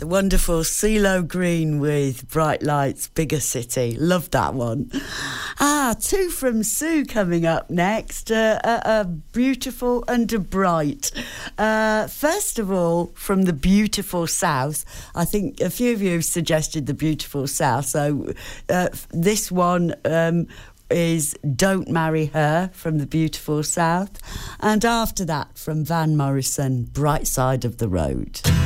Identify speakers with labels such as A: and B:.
A: the wonderful CeeLo Green with Bright Lights, Bigger City. Love that one. Two from Sue coming up next. Beautiful and a bright. First of all, from the beautiful South. I think a few of you have suggested the beautiful South. So this one is Don't Marry Her from the beautiful South. And after that, from Van Morrison, Bright Side of the Road.